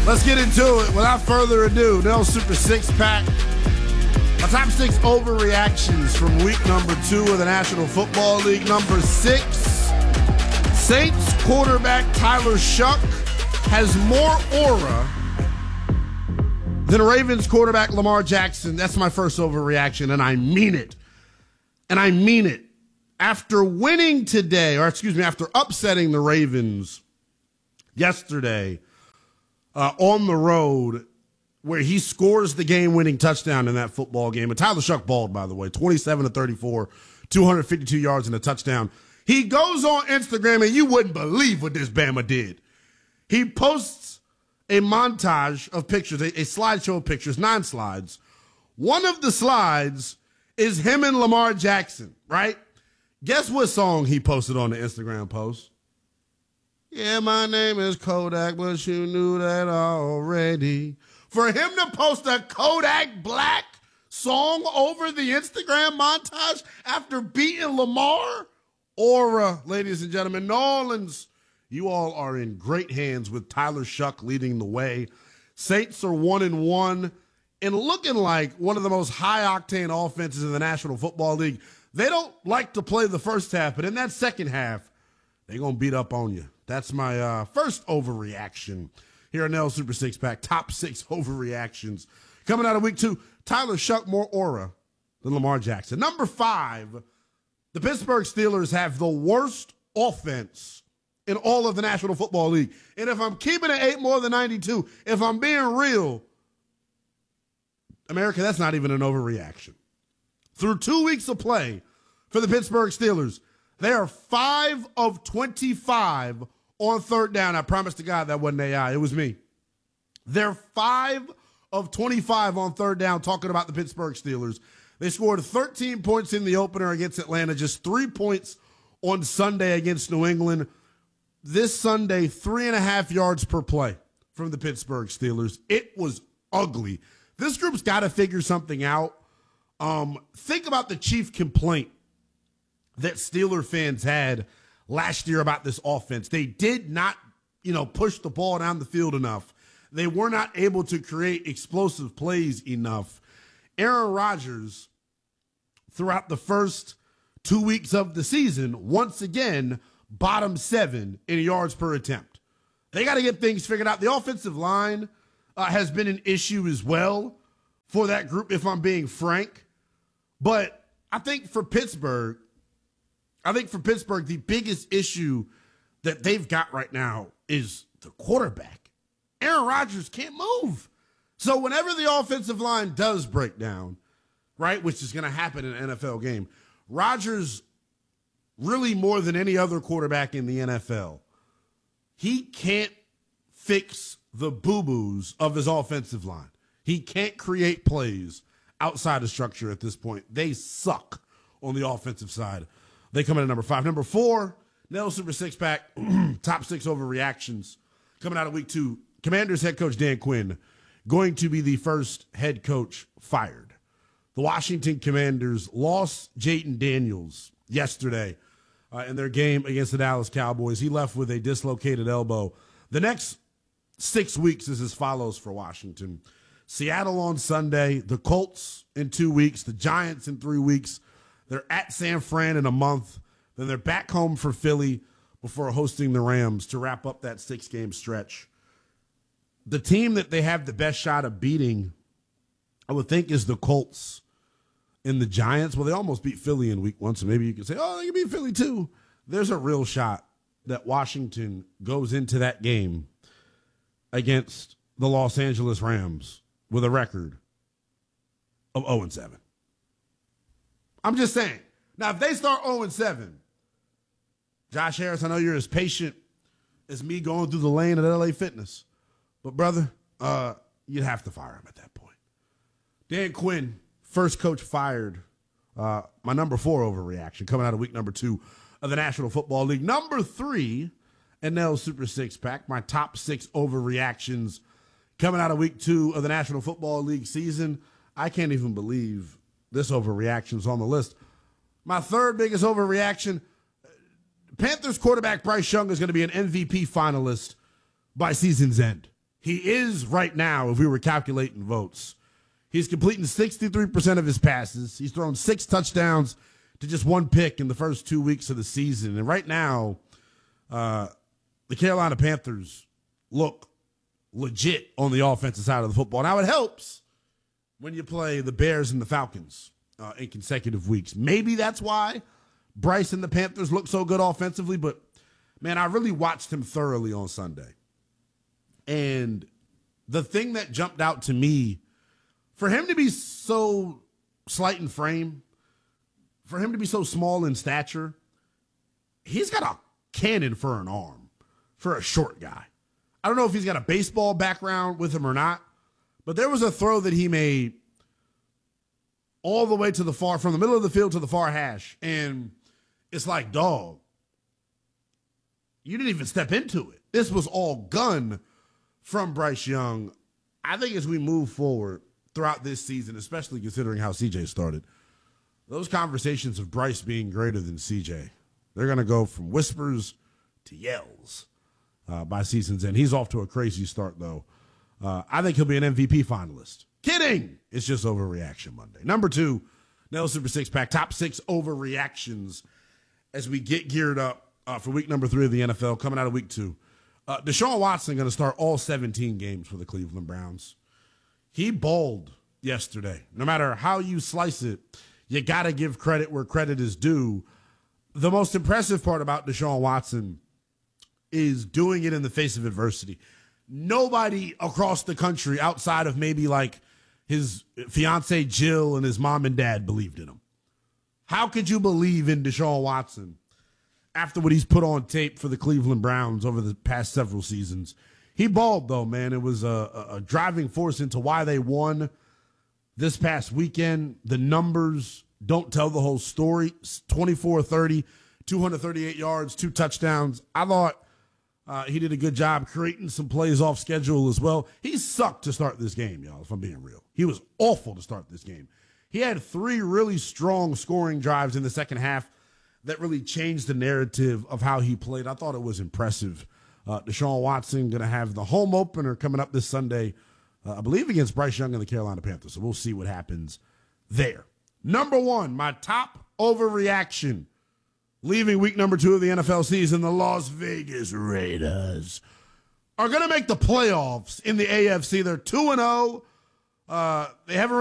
Let's get into it. Without further ado, Nell Super Six Pack. My top 6 overreactions from week number 2 of the National Football League. Number 6, Saints quarterback Tyler Shough has more aura than Ravens quarterback Lamar Jackson. That's my first overreaction, and I mean it. And I mean it. After winning today, after upsetting the Ravens yesterday on the road, where he scores the game-winning touchdown in that football game. And Tyler Shough balled, by the way, 27-34, 252 yards and a touchdown. He goes on Instagram, and you wouldn't believe what this Bama did. He posts a montage of pictures, a slideshow of pictures, 9 slides. One of the slides is him and Lamar Jackson, right? Guess what song he posted on the Instagram post? Yeah, my name is Kodak, but you knew that already. For him to post a Kodak Black song over the Instagram montage after beating Lamar? Aura, ladies and gentlemen. New Orleans, you all are in great hands with Tyler Shough leading the way. Saints are 1-1 and looking like one of the most high-octane offenses in the National Football League. They don't like to play the first half, but in that second half, they're going to beat up on you. That's my first overreaction here at Nell Super Six Pack. Top 6 overreactions. Coming out of week 2, Tyler Shough more aura than Lamar Jackson. Number 5, the Pittsburgh Steelers have the worst offense in all of the National Football League. And if I'm keeping it 8 more than 92, if I'm being real, America, that's not even an overreaction. Through 2 weeks of play for the Pittsburgh Steelers, they are 5 of 25 on third down. I promise to God that wasn't AI. It was me. They're 5 of 25 on third down, talking about the Pittsburgh Steelers. They scored 13 points in the opener against Atlanta, just 3 points on Sunday against New England. This Sunday, 3.5 yards per play from the Pittsburgh Steelers. It was ugly. This group's got to figure something out. Think about the chief complaint that Steeler fans had last year about this offense. They did not, push the ball down the field enough. They were not able to create explosive plays enough. Aaron Rodgers, throughout the first 2 weeks of the season, once again, bottom 7 in yards per attempt. They got to get things figured out. The offensive line has been an issue as well for that group, if I'm being frank. But I think for Pittsburgh, the biggest issue that they've got right now is the quarterback. Aaron Rodgers can't move. So whenever the offensive line does break down, right, which is going to happen in an NFL game, Rodgers, really more than any other quarterback in the NFL, he can't fix the boo-boos of his offensive line. He can't create plays outside of structure at this point. They suck on the offensive side. They come in at number 5. Number 4, Nell Super Six Pack, top 6 overreactions. Coming out of week 2, Commanders head coach Dan Quinn going to be the first head coach fired. The Washington Commanders lost Jayden Daniels yesterday in their game against the Dallas Cowboys. He left with a dislocated elbow. The next 6 weeks is as follows for Washington. Seattle on Sunday, the Colts in 2 weeks, the Giants in 3 weeks. They're at San Fran in a month. Then they're back home for Philly before hosting the Rams to wrap up that 6-game stretch. The team that they have the best shot of beating, I would think, is the Colts and the Giants. Well, they almost beat Philly in week 1, so maybe you could say, oh, they can beat Philly too. There's a real shot that Washington goes into that game against the Los Angeles Rams with a record of 0-7. I'm just saying. Now, if they start 0-7, Josh Harris, I know you're as patient as me going through the lane at LA Fitness. But, brother, you'd have to fire him at that point. Dan Quinn, first coach fired. My number 4 overreaction coming out of week number 2 of the National Football League. Number 3, NL Super Six Pack, my top 6 overreactions coming out of week 2 of the National Football League season. I can't even believe this overreaction is on the list. My third biggest overreaction, Panthers quarterback Bryce Young is going to be an MVP finalist by season's end. He is right now, if we were calculating votes, he's completing 63% of his passes. He's thrown 6 touchdowns to just 1 pick in the first 2 weeks of the season. And right now, the Carolina Panthers look legit on the offensive side of the football. Now, it helps when you play the Bears and the Falcons in consecutive weeks. Maybe that's why Bryce and the Panthers look so good offensively, but, man, I really watched him thoroughly on Sunday. And the thing that jumped out to me, for him to be so slight in frame, for him to be so small in stature, he's got a cannon for an arm for a short guy. I don't know if he's got a baseball background with him or not, but there was a throw that he made all the way to the far, from the middle of the field to the far hash. And it's like, dog, you didn't even step into it. This was all gun from Bryce Young. I think as we move forward throughout this season, especially considering how CJ started, those conversations of Bryce being greater than CJ, they're going to go from whispers to yells by season's end. He's off to a crazy start, though. I think he'll be an MVP finalist. Kidding. It's just overreaction Monday. Number 2, Nell Super 6-pack, top 6 overreactions as we get geared up for week number 3 of the NFL, coming out of week 2. Deshaun Watson going to start all 17 games for the Cleveland Browns. He balled yesterday. No matter how you slice it, you got to give credit where credit is due. The most impressive part about Deshaun Watson is doing it in the face of adversity. Nobody across the country outside of maybe like his fiance Jill and his mom and dad believed in him. How could you believe in Deshaun Watson after what he's put on tape for the Cleveland Browns over the past several seasons? He balled, though, man. It was a driving force into why they won this past weekend. The numbers don't tell the whole story. 24-30, 238 yards, 2 touchdowns. I thought he did a good job creating some plays off schedule as well. He sucked to start this game, y'all, if I'm being real. He was awful to start this game. He had 3 really strong scoring drives in the second half that really changed the narrative of how he played. I thought it was impressive. Deshaun Watson going to have the home opener coming up this Sunday, I believe against Bryce Young and the Carolina Panthers. So we'll see what happens there. Number 1, my top overreaction. Leaving week number 2 of the NFL season, the Las Vegas Raiders are going to make the playoffs in the AFC. They're 2-0. They haven't